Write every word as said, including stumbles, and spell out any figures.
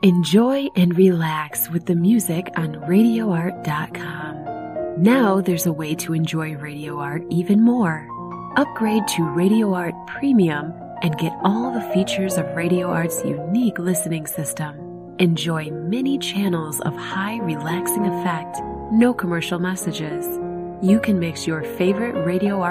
Enjoy and relax with the music on radio art dot com. Now there's a way to enjoy Radio Art even more. Upgrade to Radio Art Premium and get all the features of Radio Art's unique listening system. Enjoy many channels of high relaxing effect, no commercial messages. You can mix your favorite Radio Art